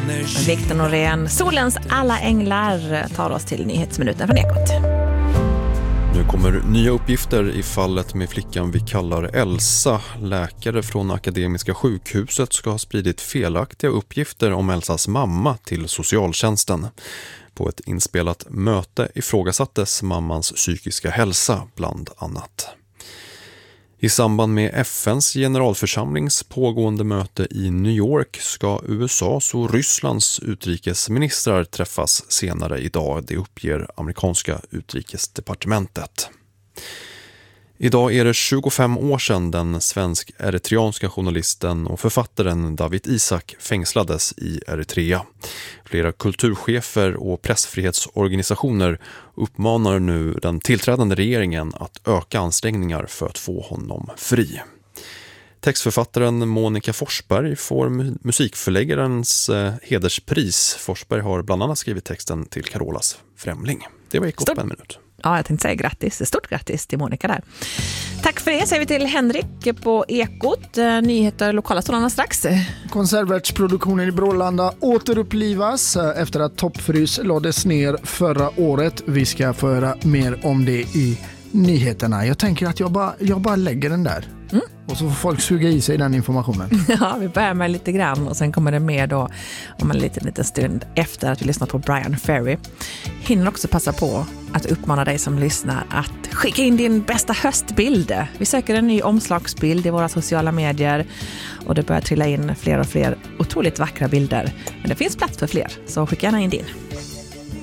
Viktor Norén, Solens alla änglar, tar oss till nyhetsminuten från Ekot. Nu kommer nya uppgifter i fallet med flickan vi kallar Elsa. Läkare från Akademiska sjukhuset ska ha spridit felaktiga uppgifter om Elsas mamma till socialtjänsten. På ett inspelat möte ifrågasattes mammans psykiska hälsa bland annat. I samband med FNs generalförsamlings pågående möte i New York ska USAs och Rysslands utrikesministrar träffas senare idag, det uppger amerikanska utrikesdepartementet. Idag är det 25 år sedan den svensk-eritreanska journalisten och författaren Dawit Isaak fängslades i Eritrea. Flera kulturchefer och pressfrihetsorganisationer uppmanar nu den tillträdande regeringen att öka ansträngningar för att få honom fri. Textförfattaren Monica Forsberg får musikförläggarens hederspris. Forsberg har bland annat skrivit texten till Carolas Främling. Det var Ekot på en minut. Ja, jag tänkte säga grattis. Stort grattis till Monica där. Tack för det, säger vi till Henrik på Ekot. Nyheter lokala sådana strax. Konservärtsproduktionen i Brålanda återupplivas efter att Toppfrys lades ner förra året. Vi ska få höra mer om det i nyheterna. Jag tänker att jag bara lägger den där. Och så får folk suga i sig den informationen. Ja, vi börjar med lite grann och sen kommer det mer då om en liten stund efter att vi lyssnat på Brian Ferry. Hinner också passa på att uppmana dig som lyssnar att skicka in din bästa höstbild. Vi söker en ny omslagsbild i våra sociala medier och det börjar trilla in fler och fler otroligt vackra bilder. Men det finns plats för fler, så skicka gärna in din.